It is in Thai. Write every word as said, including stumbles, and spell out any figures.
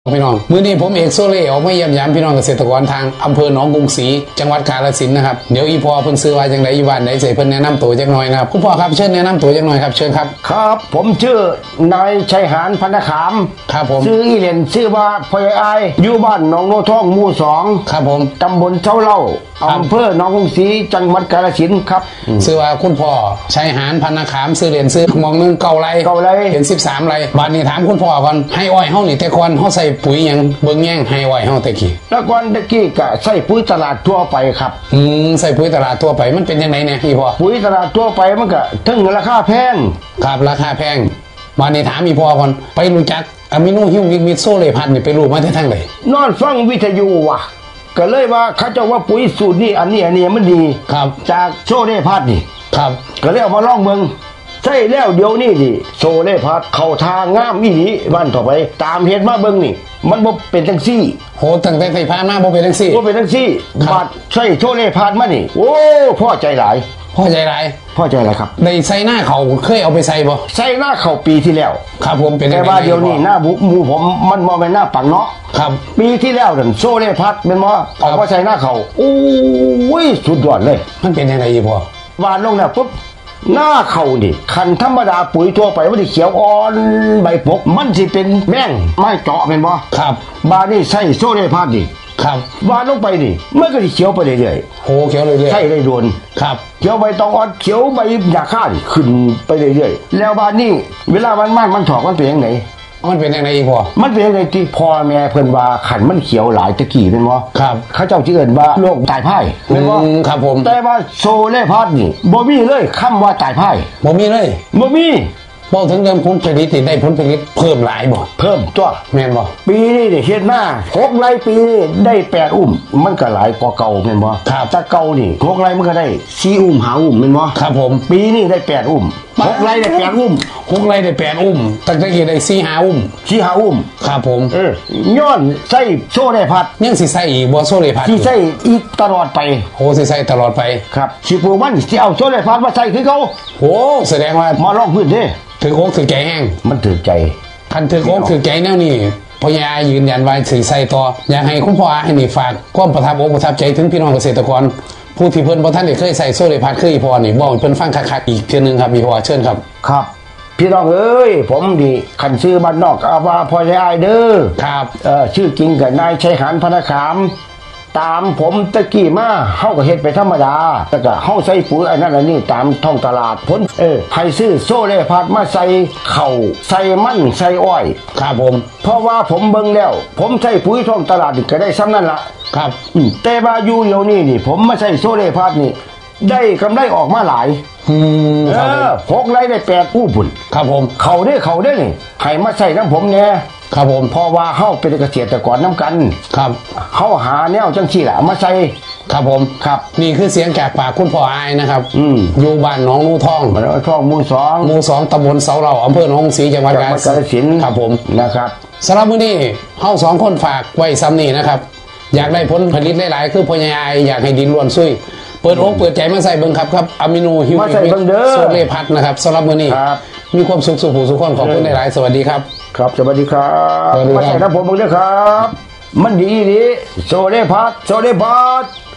พี่น้องมื้อนี้ผมเอกโซเล่ออกมาเยี่ยมยามพี่น้องเกษตรกรทางอำเภอหนองกรุงศรีจังหวัดกาฬสินธุ์นะครับเดี๋ยวอีพอเพิ่นซื้อว่าจังไดอยู่บ้านไหนใส่เพิ่นแนะนำตัวจักหน่อยนะครับคุณพ่อครับเชิญแนะนำตัวจักหน่อยครับเชิญครับครับผมชื่อนายชัยหานพันธขามครับผมชื่ออีเล่นชื่อว่าพยไออยู่บ้านหนองโนทองหมู่สองครับผมตำบลเช้าเล่าอำเภอหนองกรุงศรีจังหวัดกาฬสินธุ์ครับชื่อว่าคุณพ่อชัยหานพันธขามชื่อเล่นชื่อมองนึงเก่าไรเก่าไรเป็นสิบสามไรบัดนี้ถามคุณพ่อก่อนให้อ้อยเฮานี่แต่ก่อนเฮาใส่ปุ๋ยหยังเบิ่งแย่งให้อ้อยเฮาแต่กี้แล้วก่อนตะกี้ก็ใส่ปุ๋ยตลาดทั่วไปครับอืมใส่ปุ๋ยตลาดทั่วไปมันเป็นยังไงเนี่ยพี่พ่อปุ๋ยตลาดทั่วไปมันก็ถึงราคาแพงครับราคาแพงบัดนี้ถามอีพ่อก่อนไปรู้จักอะมิโนฮิวมิกมิดโซเลพัดนี่ไปรู้มาที่ทางไหนนอนฟังวิทยุว่ะก็เลยว่าเขาเจ้าว่าปุ๋ยสูตรนี้อันนี้อันนี้มันดีครับจากโซเลพัดนี่ครับก็เลยเอามาลองเบิ่งใช่แล้วเดี๋ยวนี้นี่โซเลพัดเข้าทางงามอีหลีบ้านต่อไปตามเฮ็ดมาเบิ่งนี่มันบ่เป็นจังซี่โหตั้งแต่ไฟฟ้ามาบ่เป็นจังซี่บ่เป็นจังซี่บาดใช่โซเลพัดมานี่โอ้พ่อใจหลายพ่อใจหลายพ่อใจหลายครับในใส่หน้าเขาเคยเอาไปใส่บ่ใส่หน้าเขาปีที่แล้วครับผมเป็นแต่ว่าเดี๋ยวนี้หน้าบุหมู่ผมมันบ่แม่นหน้าปังเนาะครับปีที่แล้วนั่นโซเลพัดแม่นบ่เอามาใส่หน้าเขาโอ้ยสุดยอดเลยมันเป็นยังไงพ่อวานลงแล้วปุ๊บหน้าเขานี่คันธรรมดาปุ๋ยทั่วไปมันสิเขียวอ่อนใบปกมันสิเป็นแม่งไม้เจาะแม่นบ่ครับบาดนี้ใส่โซเลพัดนี่ครับวานลงไปนี่มันก็สิเขียวไปเรื่อยๆโหเขียวเรื่อยๆใช่ได้โดนครับเขียวใบตองอ่อนเขียวใบหญ้าค่าขึ้นไปเรื่อยๆแล้วบาดนี้เวลามันมันมันถอกมันเป็นจังได๋มันเป็นยังไงพ่อมันเป็นยังไงที่พ่อแม่เพิ่นว่าขันมันเขียวหลายตะกี้เป็นบ่ครับเขาเจ้าที่เอิ้นว่าโรคตายพ่ายเป็นบ่ครับผมแต่ว่าโซเลพัดนี่บ่มีเลยคำว่าตายพ่ายบ่มีเลยบ่มีบอกถึงเรื่องผลผลิตได้ผลผลิตเพิ่มหลายบ่เพิ่มตัวแม่นบ่ปีนี้นี่เฮ็ดหน้าหกไร่ปีนี้ได้แปดอุ้มมันก็หลายกว่าเก่าแม่นบ่ครับแต่เก่านี่หกไร่มันก็ได้สี่อุ้มห้าอุ้มแม่นบ่ครับผมปีนี้ได้แปดอุ้มหกไร่ได้แปดอุ้มหกไร่ได้แปดอุ้มตั้งแต่กี้ได้สี่ ห้าอุ้มสี่ ห้าอุ้มครับผมเออย้อนใส่โซเลพัดยังสิใส่อีกบ่โซเลพัดสิใส่อีกตลอดไปโหสิใส่ตลอดไปครับสิปลูกมันสิเอาโซเลพัดมาใส่คือเก่าโหแสดงว่ามาลองพื้นเด้ถือโอ๊กถือใจแห้งมันถือใจคันถือโอ๊กถือใจแนวนี้พ่อยายยืนยันไว้ถือใส่ต่ออยากให้คุณพ่อให้นี่ฝากความประทับอกประทับใจถึงพี่น้องเกษตรกรผู้ที่เพิ่นบ่ทันได้เคยใส่โซเลพัดคืออีพอนี่บอกเพิ่นฟังคักๆอีกเทื่อนึงครับอีพอเชิญครับครับพี่น้องเอ้ยผมดีคันชื่อบ้านนอกอาว่าพ่อชายเด้อครับเอ่อชื่อจริงก็นายชัยหานพันธขามตามผมตะกี้มาเฮาก็เฮ็ดไปธรรมดาแต่ก็เฮาใส่ปุ๋ยอันนั้นอันนี้ตามท้องตลาดผลเออให้ซื้อโซเลพัดมาใส่ข้าวใส่มันใส่อ้อยครับผมเพราะว่าผมเบิ่งแล้วผมใส่ปุ๋ยท้องตลาดนี่ก็ได้ซ้ำนั่นล่ะครับแต่ว่าอยู่เดี๋ยวนี้นี่ผมมาใส่โซเลพัดนี่ได้กำไรออกมาหลายอืมเออหกไร่ได้แปดอู้พุ่นครับผมเขาได้เขาได้นี่ให้มาใส่น้ำผมแน่ครับผมเพราะว่าเฮาเป็นเกษตรกรน้ำกันครับเฮาหาแนวจังซี่ล่ะมาใส่ครับผมครับนี่คือเสียงจากปากคุณพ่ออายนะครับอืมอยู่บ้านหนองนูทองบ้านหนองทองหมู่สองหมู่สองตำบลเสาเหล่าอำเภอหนองกรุงศรีจังหวัดกาฬสินธุ์ครับผมนะครับสำหรับมื้อนี้เฮาสองคนฝากไว้ซ้ำนี่นะครับอยากได้ผลผลิตหลายๆคือพ่อยายอยากให้ดินล้วนซุยเปิดอกเปิดใจมาใส่เบิ่งครับครับอะมิโนฮิวมิกโซเลพัดนะครับสำหรับมื้อนี้มีความสุขสุขผู้สุขคนขอบคุณหลายๆสวัสดีครับครับสวัสดีครับมาใส่น้ำผมเบิ่งเด้อครับมันดีดีโซเลพัดโซเลพัด